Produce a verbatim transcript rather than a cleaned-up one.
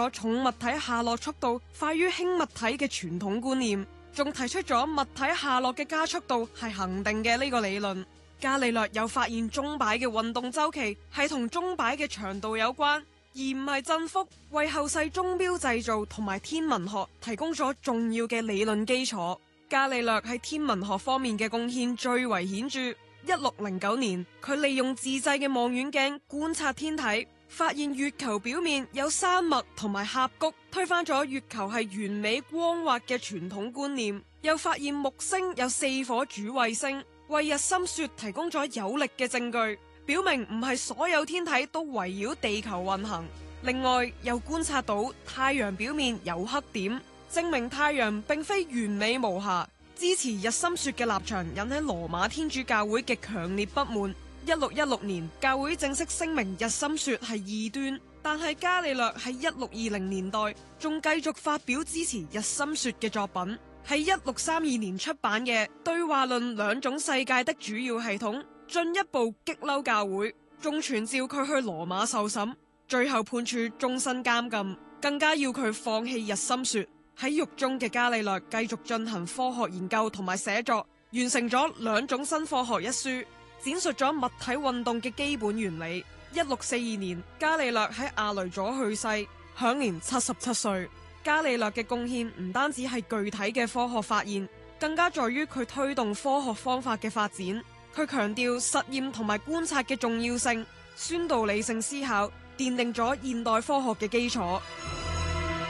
咗重物體下落速度快於輕物體嘅傳統觀念，仲提出咗物體下落嘅加速度係恒定嘅呢個理論。伽利略又發現鐘擺嘅運動周期係同鐘擺嘅長度有關，而唔係振幅，為後世鐘錶製造同埋天文學提供咗重要嘅理論基礎。伽利略喺天文學方面嘅貢獻最為顯著。一六零九年，佢利用自製嘅望遠鏡觀察天體，發現月球表面有山脈同埋峽谷，推翻咗月球係完美光滑嘅傳統觀念。又發現木星有四顆主衛星，為日心說提供咗有力嘅證據，表明唔係所有天體都圍繞地球運行。另外，又觀察到太陽表面有黑點，證明太陽並非完美無瑕。支持日心說嘅立場引起羅馬天主教會嘅強烈不滿。一六一六年，教會正式聲明日心說係異端，但係伽利略喺一六二零年代仲繼續發表支持日心說嘅作品。喺一六三二年出版嘅《對話論兩種世界的主要系統》，進一步激嬲教會，仲傳召佢去羅馬受審，最後判處終身監禁，更加要佢放棄日心說。喺獄中嘅伽利略繼續進行科學研究同埋寫作，完成咗《兩種新科學》一書，展述咗物體運動嘅基本原理。一六四二年，伽利略喺亞雷佐去世，享年七十七歲。伽利略嘅貢獻唔單止係具體嘅科學發現，更加在於佢推動科學方法嘅發展。佢強調實驗同埋觀察嘅重要性，宣導理性思考，奠定咗現代科學嘅基礎。